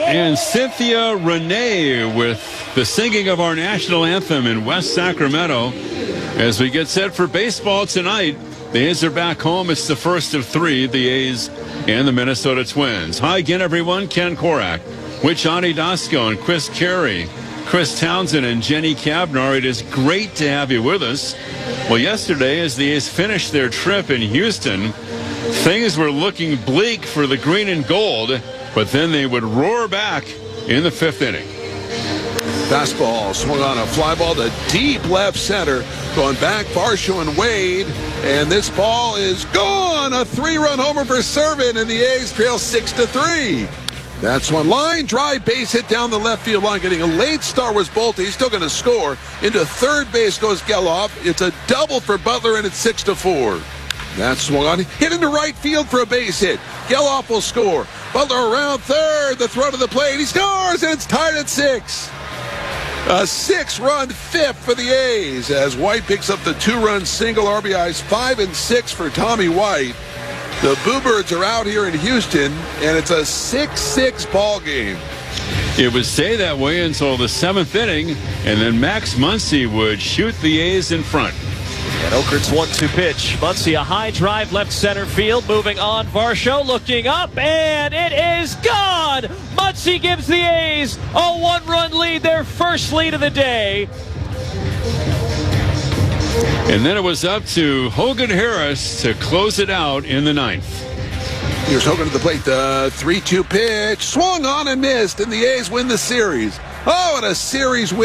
And Cynthia Renee with the singing of our national anthem in West Sacramento as we get set for baseball tonight. The A's are back home. It's the first of three, the A's and the Minnesota Twins. Hi again, everyone. Ken Korak with Johnny Dasco and Chris Carey, Chris Townsend, and Jenny Cavnar. It is great to have you with us. Well, yesterday, as the A's finished their trip in Houston, things were looking bleak for the green and gold, but then they would roar back in the fifth inning. Fastball swung on a fly ball to deep left center. Going back, Varsho and Wade. And this ball is gone. A 3-run homer for Servin, and the A's trail 6-3. That's one line drive, base hit down the left field line. Getting a late start was Bolte. He's still going to score. Into third base goes Geloff. It's a double for Butler, and it's 6-4. That swung on. Hit into right field for a base hit. Geloff will score. Butler around third. The throw to the plate. He scores, and it's tied at 6. A 6-run fifth for the A's as White picks up the 2-run single. RBIs 5 and 6 for Tommy White. The Bluebirds are out here in Houston, and it's a 6-6 ball game. It would stay that way until the 7th inning, and then Max Muncy would shoot the A's in front. And Okert's 1-2 pitch. Muncy, a high drive left center field. Moving on, Varsho looking up, and it is gone! Muncy gives the A's a 1-run lead, their first lead of the day. And then it was up to Hogan Harris to close it out in the 9th. Here's Hogan to the plate. The 3-2 pitch. Swung on and missed, and the A's win the series. Oh, and a series win.